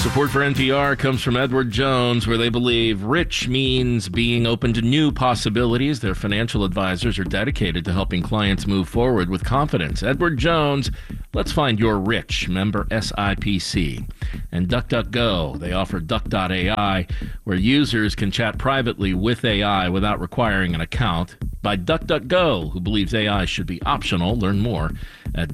Support for NPR comes from Edward Jones, where they believe rich means being open to new possibilities. Their financial advisors are dedicated to helping clients move forward with confidence. Edward Jones, let's find your rich, member SIPC. And DuckDuckGo, they offer Duck.ai, where users can chat privately with AI without requiring an account. By DuckDuckGo, who believes AI should be optional. Learn more at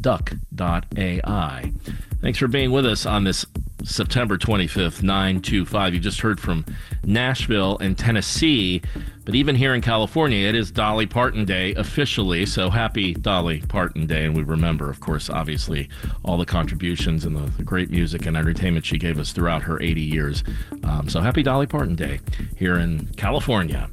Duck.ai. Thanks for being with us on this September 25th, 925. You just heard from Nashville and Tennessee, but even here in California, it is Dolly Parton Day officially, so happy Dolly Parton Day. And we remember, of course, obviously, all the contributions and the great music and entertainment she gave us throughout her 80 years. So happy Dolly Parton Day here in California.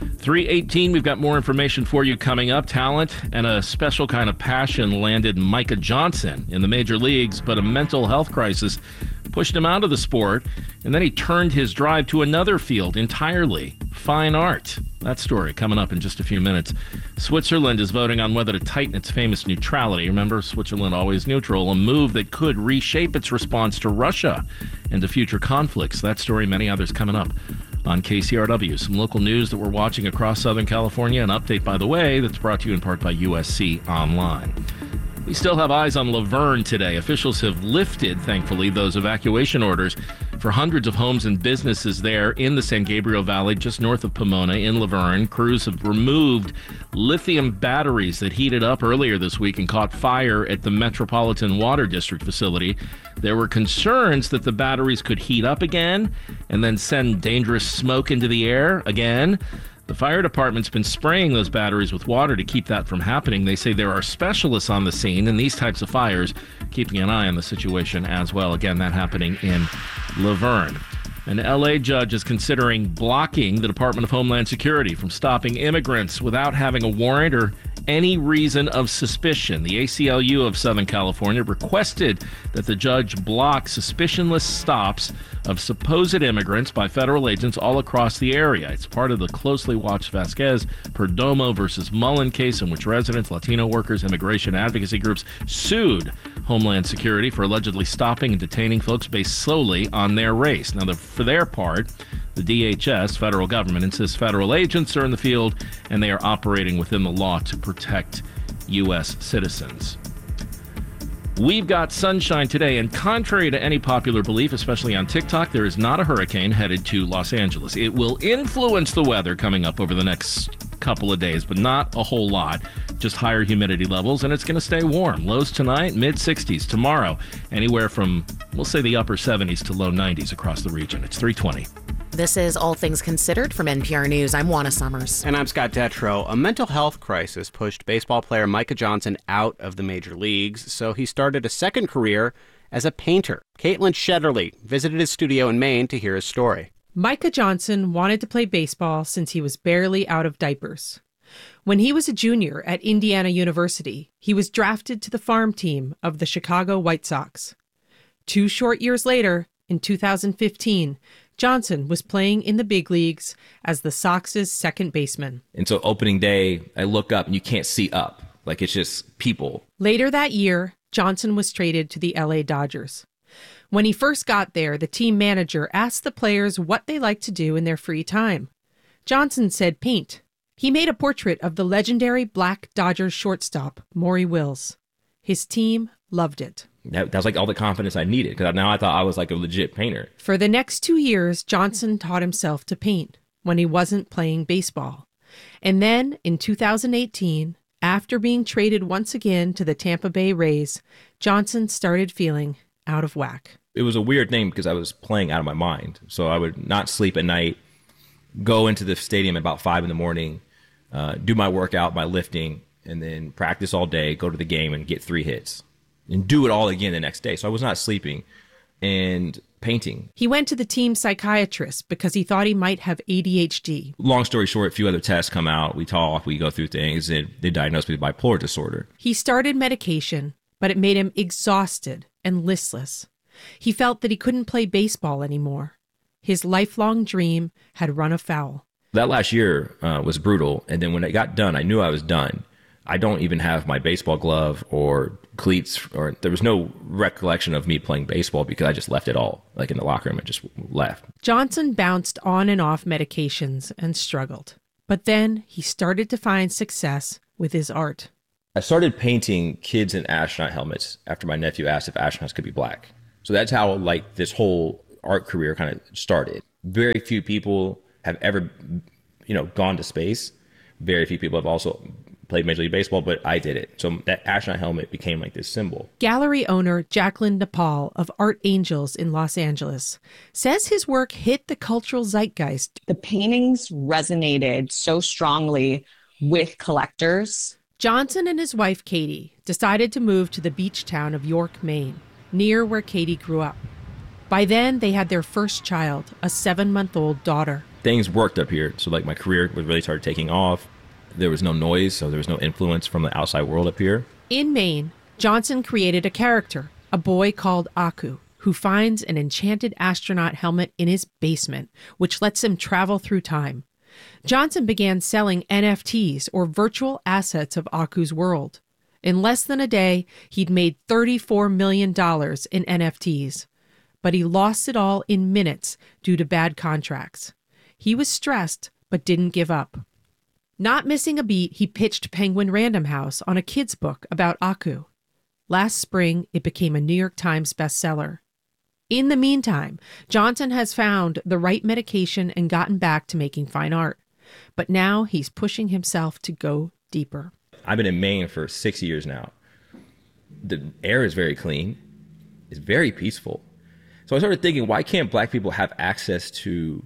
3:18, we've got more information for you coming up. Talent and a special kind of passion landed Micah Johnson in the major leagues, but a mental health crisis pushed him out of the sport, and then he turned his drive to another field entirely, fine art. That story coming up in just a few minutes. Switzerland is voting on whether to tighten its famous neutrality. Remember, Switzerland always neutral, a move that could reshape its response to Russia and to future conflicts. That story, many others coming up on KCRW. Some local news that we're watching across Southern California. An update, by the way, that's brought to you in part by USC Online. We still have eyes on Laverne today. Officials have lifted, thankfully, those evacuation orders for hundreds of homes and businesses there in the San Gabriel Valley, just north of Pomona in Laverne. Crews have removed lithium batteries that heated up earlier this week and caught fire at the Metropolitan Water District facility. There were concerns that the batteries could heat up again and then send dangerous smoke into the air again. The fire department's been spraying those batteries with water to keep that from happening. They say there are specialists on the scene in these types of fires, keeping an eye on the situation as well. Again, that happening in Laverne. An L.A. judge is considering blocking the Department of Homeland Security from stopping immigrants without having a warrant or any reason of suspicion. The ACLU of Southern California requested that the judge block suspicionless stops of supposed immigrants by federal agents all across the area. It's part of the closely watched Vasquez Perdomo versus Mullen case in which residents, Latino workers, immigration advocacy groups sued Homeland Security for allegedly stopping and detaining folks based solely on their race. Now, for their part, the DHS, federal government, insists federal agents are in the field and they are operating within the law to protect U.S. citizens. We've got sunshine today, and contrary to any popular belief, especially on TikTok, there is not a hurricane headed to Los Angeles. It will influence the weather coming up over the next couple of days, but not a whole lot. Just higher humidity levels, and it's going to stay warm. Lows tonight, mid-60s. Tomorrow, anywhere from, we'll say, the upper 70s to low 90s across the region. It's 3:20. This is All Things Considered from NPR News. I'm Juana Summers. And I'm Scott Detrow. A mental health crisis pushed baseball player Micah Johnson out of the major leagues, so he started a second career as a painter. Caitlin Shetterly visited his studio in Maine to hear his story. Micah Johnson wanted to play baseball since he was barely out of diapers. When he was a junior at Indiana University, he was drafted to the farm team of the Chicago White Sox. 2 short years later, in 2015, Johnson was playing in the big leagues as the Sox's second baseman. And so opening day, I look up and you can't see up. Like, it's just people. Later that year, Johnson was traded to the LA Dodgers. When he first got there, the team manager asked the players what they liked to do in their free time. Johnson said paint. He made a portrait of the legendary black Dodgers shortstop, Maury Wills. His team loved it. That was like all the confidence I needed, because now I thought I was like a legit painter. For the next 2 years, Johnson taught himself to paint when he wasn't playing baseball. And then in 2018, after being traded once again to the Tampa Bay Rays, Johnson started feeling out of whack. It was a weird thing because I was playing out of my mind. So I would not sleep at night, go into the stadium at about 5 in the morning, do my workout, my lifting, and then practice all day, go to the game and get 3 hits. And do it all again the next day. So I was not sleeping and painting. He went to the team psychiatrist because he thought he might have ADHD. Long story short, a few other tests come out. We talk, we go through things, and they diagnosed me with bipolar disorder. He started medication, but it made him exhausted and listless. He felt that he couldn't play baseball anymore. His lifelong dream had run afoul. That last year was brutal. And then when it got done, I knew I was done. I don't even have my baseball glove or cleats, or there was no recollection of me playing baseball because I just left it all, like in the locker room. I just left. Johnson bounced on and off medications and struggled. But then he started to find success with his art. I started painting kids in astronaut helmets after my nephew asked if astronauts could be black. So that's how like this whole art career kind of started. Very few people have ever, gone to space. Very few people have also played Major League Baseball, but I did it. So that astronaut helmet became like this symbol. Gallery owner Jacqueline Nepal of Art Angels in Los Angeles says his work hit the cultural zeitgeist. The paintings resonated so strongly with collectors. Johnson and his wife, Katie, decided to move to the beach town of York, Maine, near where Katie grew up. By then, they had their first child, a 7-month-old daughter. Things worked up here. So like my career really started taking off. There was no noise, so there was no influence from the outside world up here. In Maine, Johnson created a character, a boy called Aku, who finds an enchanted astronaut helmet in his basement, which lets him travel through time. Johnson began selling NFTs, or virtual assets of Aku's world. In less than a day, he'd made $34 million in NFTs. But he lost it all in minutes due to bad contracts. He was stressed, but didn't give up. Not missing a beat, he pitched Penguin Random House on a kid's book about Aku. Last spring, it became a New York Times bestseller. In the meantime, Johnson has found the right medication and gotten back to making fine art. But now he's pushing himself to go deeper. I've been in Maine for 6 years now. The air is very clean. It's very peaceful. So I started thinking, why can't black people have access to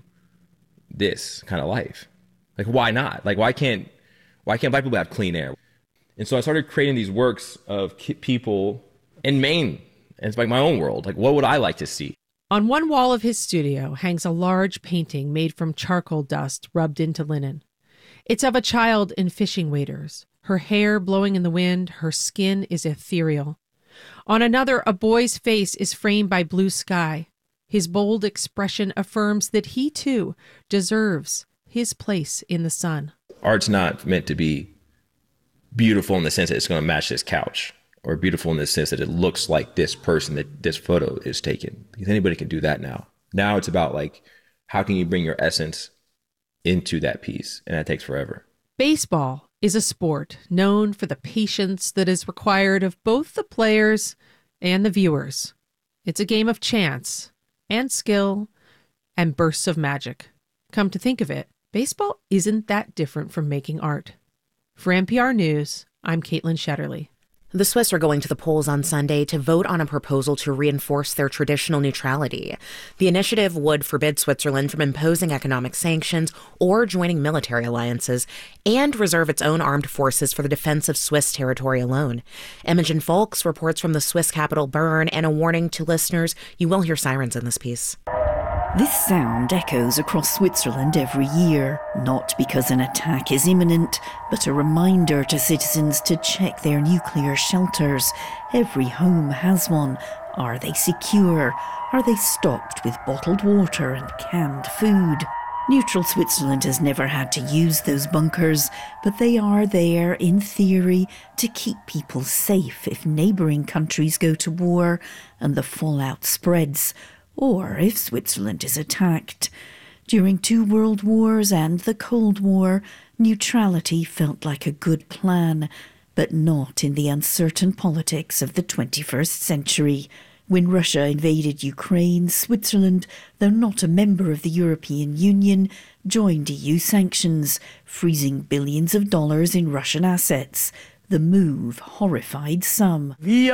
this kind of life? Like, why not? Like, why can't black people have clean air? And so I started creating these works of people in Maine. And it's like my own world. Like, what would I like to see? On one wall of his studio hangs a large painting made from charcoal dust rubbed into linen. It's of a child in fishing waders. Her hair blowing in the wind, her skin is ethereal. On another, a boy's face is framed by blue sky. His bold expression affirms that he, too, deserves his place in the sun. Art's not meant to be beautiful in the sense that it's going to match this couch, or beautiful in the sense that it looks like this person that this photo is taken, because anybody can do that now. Now it's about like, how can you bring your essence into that piece? And that takes forever. Baseball is a sport known for the patience that is required of both the players and the viewers. It's a game of chance and skill and bursts of magic. Come to think of it, baseball isn't that different from making art. For NPR News, I'm Caitlin Shetterly. The Swiss are going to the polls on Sunday to vote on a proposal to reinforce their traditional neutrality. The initiative would forbid Switzerland from imposing economic sanctions or joining military alliances, and reserve its own armed forces for the defense of Swiss territory alone. Imogen Folks reports from the Swiss capital Bern, and a warning to listeners, you will hear sirens in this piece. This sound echoes across Switzerland every year, not because an attack is imminent, but a reminder to citizens to check their nuclear shelters. Every home has one. Are they secure? Are they stocked with bottled water and canned food? Neutral Switzerland has never had to use those bunkers, but they are there, in theory, to keep people safe if neighbouring countries go to war and the fallout spreads, or if Switzerland is attacked. During 2 world wars and the Cold War, neutrality felt like a good plan, but not in the uncertain politics of the 21st century. When Russia invaded Ukraine, Switzerland, though not a member of the European Union, joined EU sanctions, freezing billions of dollars in Russian assets. The move horrified some. We've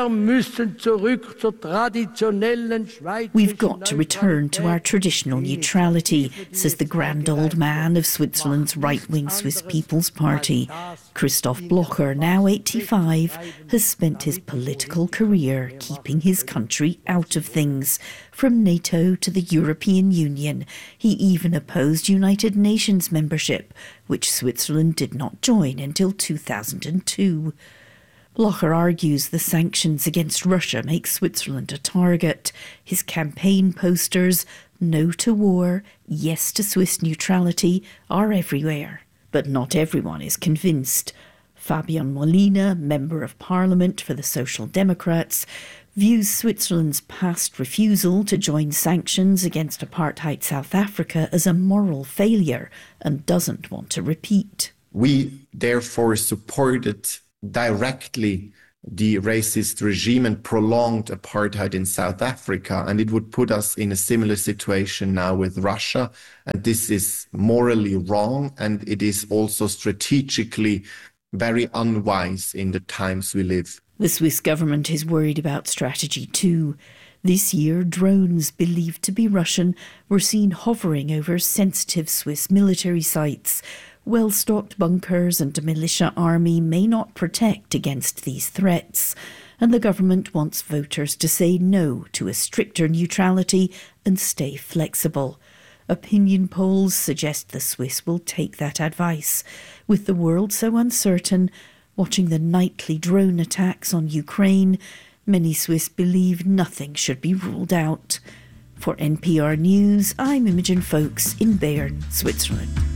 got to return to our traditional neutrality, says the grand old man of Switzerland's right-wing Swiss People's Party. Christoph Blocher, now 85, has spent his political career keeping his country out of things. From NATO to the European Union, he even opposed United Nations membership, which Switzerland did not join until 2002. Blocher argues the sanctions against Russia make Switzerland a target. His campaign posters, "No to war, yes to Swiss neutrality," are everywhere. But not everyone is convinced. Fabian Molina, Member of Parliament for the Social Democrats, views Switzerland's past refusal to join sanctions against apartheid South Africa as a moral failure and doesn't want to repeat. We therefore supported directly the racist regime and prolonged apartheid in South Africa, and it would put us in a similar situation now with Russia. And this is morally wrong, and it is also strategically very unwise in the times we live. The Swiss government is worried about strategy too. This year, drones believed to be Russian were seen hovering over sensitive Swiss military sites. Well-stocked bunkers and a militia army may not protect against these threats, and the government wants voters to say no to a stricter neutrality and stay flexible. Opinion polls suggest the Swiss will take that advice. With the world so uncertain, watching the nightly drone attacks on Ukraine, many Swiss believe nothing should be ruled out. For NPR News, I'm Imogen Foulkes in Bern, Switzerland.